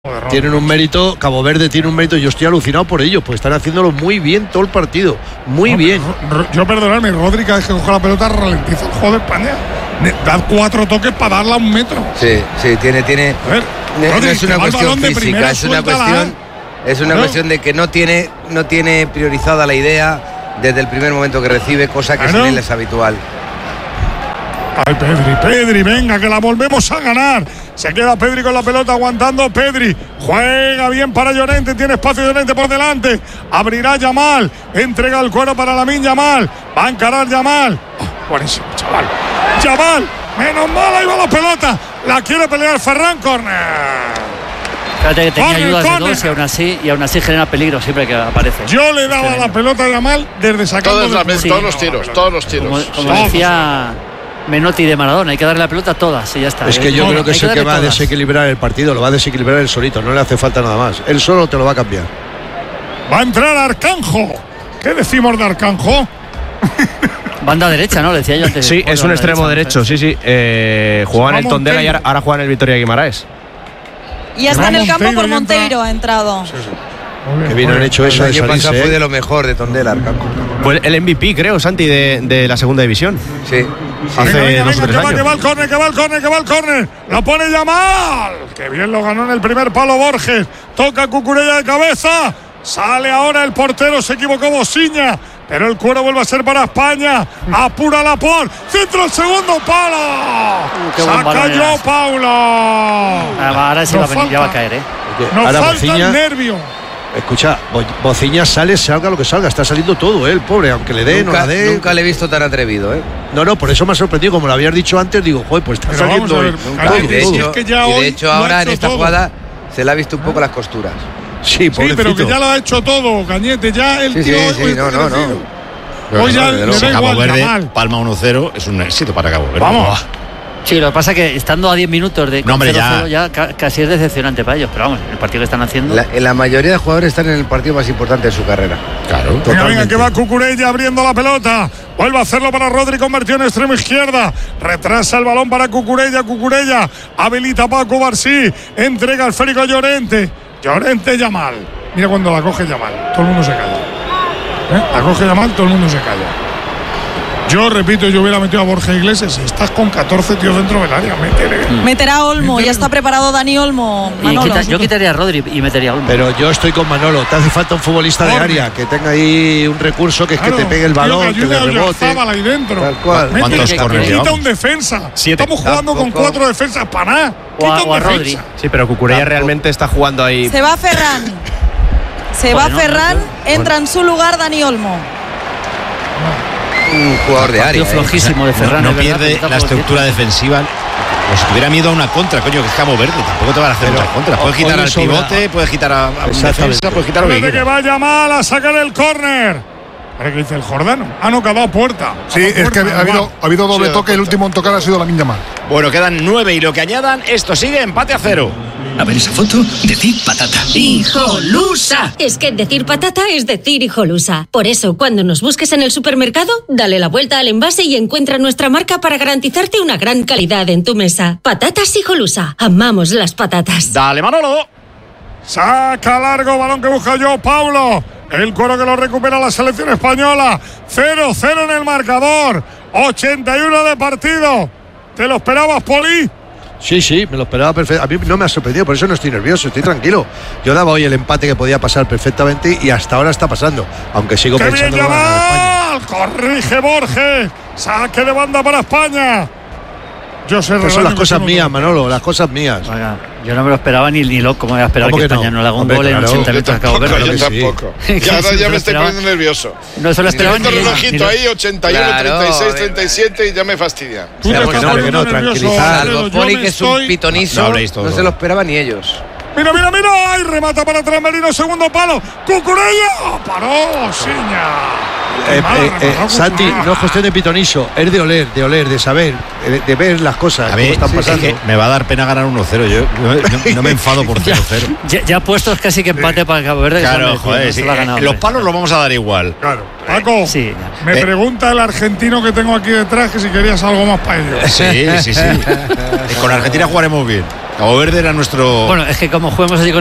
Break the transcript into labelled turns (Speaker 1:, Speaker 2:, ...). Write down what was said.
Speaker 1: Tienen un mérito, Cabo Verde tiene un mérito, yo estoy alucinado por ellos, pues están haciéndolo muy bien todo el partido, muy bien.
Speaker 2: Yo perdonadme, Rodri cada vez que coge la pelota ralentiza el juego de España. Da 4 toques para darla a 1 metro.
Speaker 3: Sí, tiene.
Speaker 2: A ver,
Speaker 3: No es una cuestión física, es una cuestión de que no tiene priorizada la idea desde el primer momento que recibe, cosa que sin él es habitual.
Speaker 2: Ay, Pedri, venga, que la volvemos a ganar. Se queda Pedri con la pelota aguantando. Pedri juega bien para Llorente. Tiene espacio Llorente por delante. Abrirá Yamal. Entrega el cuero para Lamine Yamal. Va a encarar Yamal. Oh, buenísimo, chaval. Yamal, menos mal, ahí va la pelota. La quiere pelear Ferran, córner.
Speaker 4: Fíjate que tenía ayudas de dos y aún así genera peligro siempre que aparece.
Speaker 2: Yo le daba la pelota a Yamal desde sacando
Speaker 5: todos los tiros.
Speaker 4: Como decía Menotti de Maradona, hay que darle la pelota a todas y ya está.
Speaker 1: Es que yo creo que es el que va a desequilibrar el partido, lo va a desequilibrar él solito, no le hace falta nada más. Él solo te lo va a cambiar.
Speaker 2: Va a entrar Arcanjo. ¿Qué decimos de Arcanjo?
Speaker 4: Banda derecha, ¿no? Le decía yo antes.
Speaker 6: Sí, es un extremo derecho, sí. Jugaba en el Tondela y ahora juega en el Vitoria Guimaraes.
Speaker 7: Y ya está en el campo por Monteiro, ha entrado.
Speaker 1: Sí. Que bien han hecho eso.
Speaker 3: El año pasado fue de lo mejor de Tondela, Arcanjo.
Speaker 6: Fue el MVP, creo, Santi, de la segunda división.
Speaker 3: Sí.
Speaker 6: Hace 2 o 3 años.
Speaker 2: Que va el córner. La pone Yamal. Que bien lo ganó en el primer palo Borges. Toca Cucurella de cabeza. Sale ahora el portero. Se equivocó Bosiña. Pero el cuero vuelve a ser para España. Apura Laporte. Centro el segundo palo. Saca yo Paulo.
Speaker 4: Ahora sí ya va a caer,
Speaker 2: Nos falta el nervio.
Speaker 1: Escucha, Bociña salga lo que salga, está saliendo todo, el pobre, aunque le dé, no la dé.
Speaker 3: Nunca le he visto tan atrevido,
Speaker 1: No, por eso me ha sorprendido, como lo habías dicho antes, digo, joder, pues está saliendo
Speaker 2: hoy.
Speaker 3: Y de hecho ahora en esta jugada se le ha visto un poco las costuras.
Speaker 1: Sí,
Speaker 2: pero que ya lo ha hecho todo, Cañete, ya el tío.
Speaker 5: Hoy ya le da Cabo Verde, palma 1-0, es un éxito para Cabo Verde.
Speaker 2: Vamos.
Speaker 4: Sí, lo que pasa es que estando a 10 minutos de 0-0 ya casi es decepcionante para ellos. Pero vamos, el partido que están haciendo.
Speaker 3: La mayoría de jugadores están en el partido más importante de su carrera.
Speaker 5: Claro.
Speaker 2: Venga, que va Cucurella abriendo la pelota. Vuelve a hacerlo para Rodri, convertido en extremo izquierda. Retrasa el balón para Cucurella. Habilita a Paco Barsí. Entrega el esférico a Llorente. Yamal. Mira cuando la coge Yamal. Todo el mundo se calla. La coge Yamal, todo el mundo se calla. Yo repito, yo hubiera metido a Borja Iglesias. Si estás con 14 tíos dentro del área,
Speaker 7: meterá a Olmo, ya está preparado Dani Olmo.
Speaker 4: Yo quitaría a Rodri y metería a Olmo.
Speaker 1: Pero yo estoy con Manolo. Te hace falta un futbolista de área que tenga ahí un recurso que es que te pegue el balón, que le rebote.
Speaker 2: Ahí dentro.
Speaker 1: Tal cual.
Speaker 5: ¿Cuántos corners llevamos?
Speaker 2: Quita un defensa.
Speaker 5: 7.
Speaker 2: Estamos jugando con 4 defensas para nada. Quita un
Speaker 4: Rodri.
Speaker 6: Sí, pero Cucurella realmente está jugando ahí.
Speaker 7: Se va Ferran. Entra en su lugar Dani Olmo.
Speaker 3: Un jugador de área.
Speaker 4: Flojísimo de Ferran.
Speaker 5: No pierde la estructura defensiva. Pues tuviera miedo a una contra, coño, que es Cabo Verde. Tampoco te van a hacer muchas contras. Puedes quitar al pivote, puedes quitar a un defensa, puedes quitar a lo
Speaker 2: que vaya mal a sacar el córner. ¿Qué dice el Jordano? No, que ha dado puerta.
Speaker 8: Sí, es que ha habido doble toque. El último en tocar ha sido Lamine Yamal.
Speaker 5: Bueno, quedan 9 y lo que añadan, esto sigue empate a 0.
Speaker 9: A ver esa foto, decir patata. ¡Hijolusa!
Speaker 10: Es que decir patata es decir hijolusa. Por eso, cuando nos busques en el supermercado, dale la vuelta al envase y encuentra nuestra marca para garantizarte una gran calidad en tu mesa. Patatas Hijolusa. Amamos las patatas.
Speaker 5: Dale, Manolo.
Speaker 2: Saca largo, balón que busca yo, Paulo. El cuero que lo recupera la selección española. 0-0 en el marcador. 81 de partido. ¿Te lo esperabas, Poli?
Speaker 1: Sí, me lo esperaba perfecto. A mí no me ha sorprendido, por eso no estoy nervioso, estoy tranquilo. Yo daba hoy el empate que podía pasar perfectamente y hasta ahora está pasando, aunque sigo pensando en España.
Speaker 2: Corrige Borges. Saque de banda para España.
Speaker 1: Estas son las cosas mías, Manolo, las cosas mías.
Speaker 4: Oiga, yo no me lo esperaba ni loco. Me voy a esperar que España no le haga un gol en 80 minutos a Cabo Verde.
Speaker 5: Yo tampoco. Ya me estoy poniendo nervioso.
Speaker 4: No se lo esperaba ni.
Speaker 5: El relojito ahí, 81, 36, 37 y ya me fastidia.
Speaker 1: No, tranquilizar.
Speaker 3: Poli, que es un pitonizo, no se lo esperaba ni ellos.
Speaker 2: Mira. ¡Ay, remata para atrás, Merino! Segundo palo. ¡Cucurella! ¡Paró, Siña!
Speaker 1: Santi, no es cuestión de pitonizo, es de oler, de saber, de ver las cosas, cómo están pasando.
Speaker 5: Es que me va a dar pena ganar 1-0. Yo no me enfado por 0-0.
Speaker 4: Ya puestos casi que empate para Cabo Verde.
Speaker 5: Claro, joder, sí, los palos los vamos a dar igual.
Speaker 2: Claro. Paco, me pregunta el argentino que tengo aquí detrás que si querías algo más para ellos.
Speaker 5: Sí. Con Argentina jugaremos bien. Cabo Verde era nuestro...
Speaker 4: Bueno, es que como juguemos allí con